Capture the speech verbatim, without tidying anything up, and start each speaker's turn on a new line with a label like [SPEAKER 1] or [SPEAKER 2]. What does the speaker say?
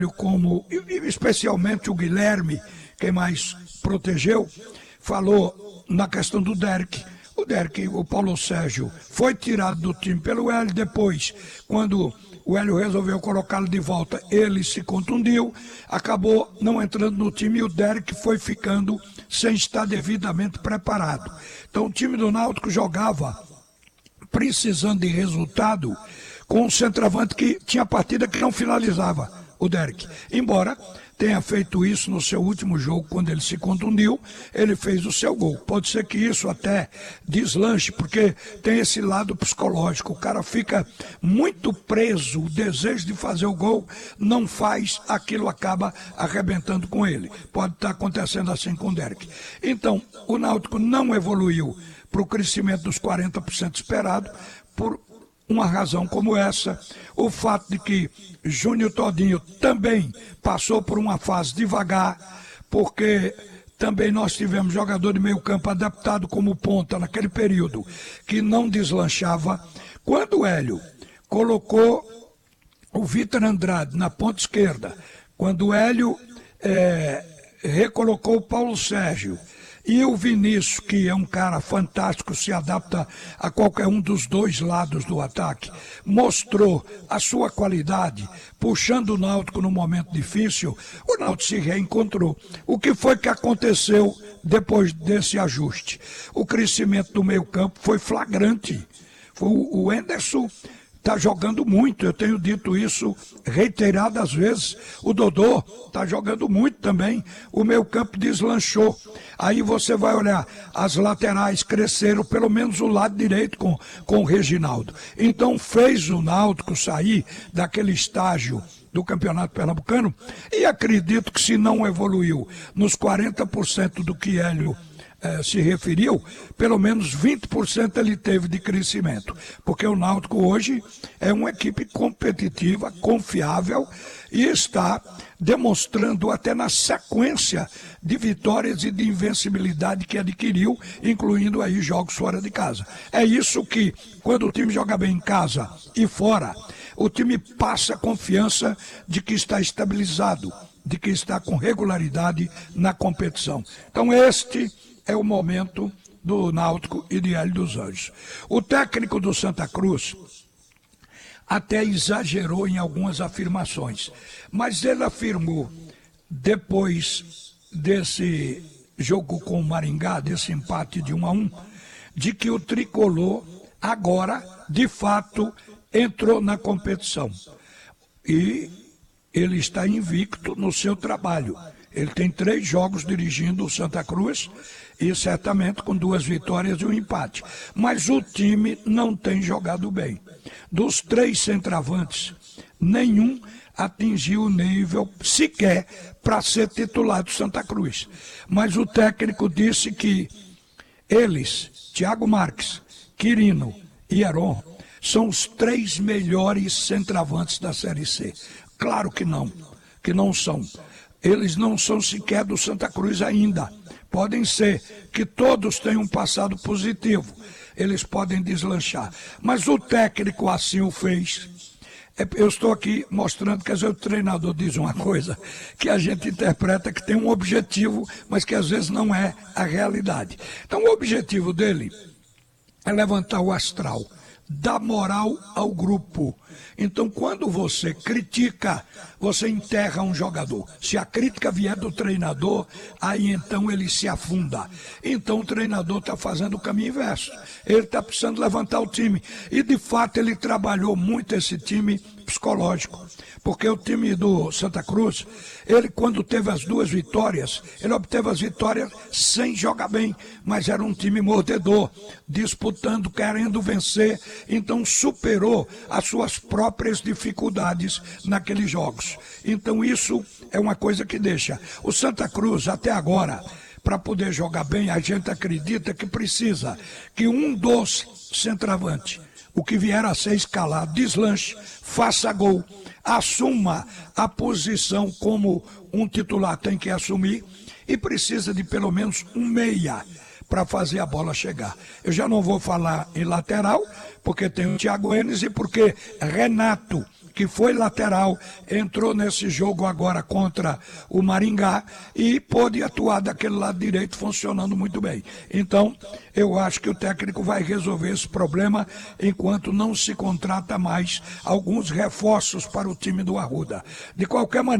[SPEAKER 1] como, especialmente o Guilherme, quem mais protegeu, falou na questão do Derek. O Derek, o Paulo Sérgio, foi tirado do time pelo Hélio. Depois, quando o Hélio resolveu colocá-lo de volta, ele se contundiu, acabou não entrando no time e o Derek foi ficando sem estar devidamente preparado. Então o time do Náutico jogava precisando de resultado com um centroavante que tinha partida que não finalizava, o Derek. Embora tenha feito isso no seu último jogo, quando ele se contundiu, ele fez o seu gol. Pode ser que isso até deslanche, porque tem esse lado psicológico. O cara fica muito preso, o desejo de fazer o gol, não faz, aquilo acaba arrebentando com ele. Pode estar acontecendo assim com o Derek. Então, o Náutico não evoluiu para o crescimento dos quarenta por cento esperado, por uma razão como essa, o fato de que Júnior Todinho também passou por uma fase devagar, porque também nós tivemos jogador de meio campo adaptado como ponta naquele período, que não deslanchava. Quando o Hélio colocou o Vitor Andrade na ponta esquerda, quando o Hélio é, recolocou o Paulo Sérgio, e o Vinícius, que é um cara fantástico, se adapta a qualquer um dos dois lados do ataque, mostrou a sua qualidade, puxando o Náutico no momento difícil, o Náutico se reencontrou. O que foi que aconteceu depois desse ajuste? O crescimento do meio-campo foi flagrante. O Henderson está jogando muito, eu tenho dito isso reiteradas vezes. O Dodô está jogando muito também, o meio campo deslanchou. Aí você vai olhar, as laterais cresceram, pelo menos o lado direito com, com o Reginaldo. Então fez o Náutico sair daquele estágio do Campeonato Pernambucano, e acredito que se não evoluiu nos quarenta por cento do que Hélio Eh, se referiu, pelo menos vinte por cento ele teve de crescimento, porque o Náutico hoje é uma equipe competitiva, confiável e está demonstrando até na sequência de vitórias e de invencibilidade que adquiriu, incluindo aí jogos fora de casa. É isso que, quando o time joga bem em casa e fora, o time passa confiança de que está estabilizado, de que está com regularidade na competição. Então este é o momento do Náutico e de Hélio dos Anjos. O técnico do Santa Cruz até exagerou em algumas afirmações, mas ele afirmou, depois desse jogo com o Maringá, desse empate de um a um, de que o Tricolor agora, de fato, entrou na competição. E ele está invicto no seu trabalho. Ele tem três jogos dirigindo o Santa Cruz e certamente com duas vitórias e um empate. Mas o time não tem jogado bem. Dos três centroavantes, nenhum atingiu o nível sequer para ser titular do Santa Cruz. Mas o técnico disse que eles, Thiago Marques, Quirino e Heron, são os três melhores centroavantes da Série C. Claro que não, que não são. Eles não são sequer do Santa Cruz ainda. Podem ser que todos tenham um passado positivo. Eles podem deslanchar. Mas o técnico assim o fez. Eu estou aqui mostrando que às vezes o treinador diz uma coisa que a gente interpreta que tem um objetivo, mas que às vezes não é a realidade. Então o objetivo dele é levantar o astral, dar moral ao grupo. Então, quando você critica, você enterra um jogador. Se a crítica vier do treinador, aí então ele se afunda. Então o treinador está fazendo o caminho inverso. Ele está precisando levantar o time. E de fato ele trabalhou muito esse time psicológico. Porque o time do Santa Cruz, ele quando teve as duas vitórias, ele obteve as vitórias sem jogar bem, mas era um time mordedor, disputando, querendo vencer, então superou as suas próprias dificuldades naqueles jogos. Então isso é uma coisa que deixa. O Santa Cruz até agora, para poder jogar bem, a gente acredita que precisa que um dos centroavantes, o que vier a ser escalado, deslanche, faça gol, assuma a posição como um titular tem que assumir e precisa de pelo menos um meia para fazer a bola chegar. Eu já não vou falar em lateral, porque tem o Thiago Enes e porque Renato que foi lateral, entrou nesse jogo agora contra o Maringá e pôde atuar daquele lado direito funcionando muito bem. Então, eu acho que o técnico vai resolver esse problema enquanto não se contrata mais alguns reforços para o time do Arruda. De qualquer maneira,